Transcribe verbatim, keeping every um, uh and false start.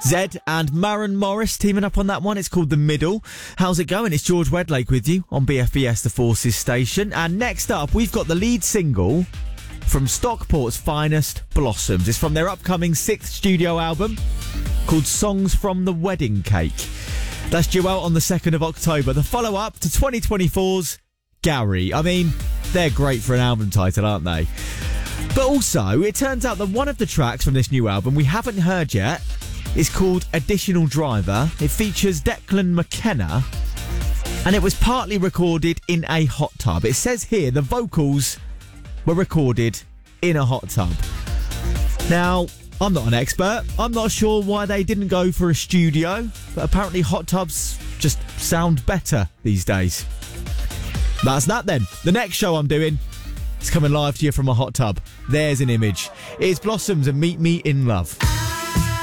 Zed and Maren Morris teaming up on that one. It's called The Middle. How's it going? It's George Wedlake with you on B F B S The Forces station. And next up, we've got the lead single from Stockport's finest, Blossoms. It's from their upcoming sixth studio album called Songs from the Wedding Cake. That's due out on the second of October. The follow-up to twenty twenty-four's Gary. I mean, they're great for an album title, aren't they? But also, it turns out that one of the tracks from this new album we haven't heard yet is called Additional Driver. It features Declan McKenna, and it was partly recorded in a hot tub. It says here the vocals were recorded in a hot tub. Now, I'm not an expert. I'm not sure why they didn't go for a studio, but apparently hot tubs just sound better these days. That's that then. The next show I'm doing is coming live to you from a hot tub. There's an image. It's Blossoms and Meet Me in Love.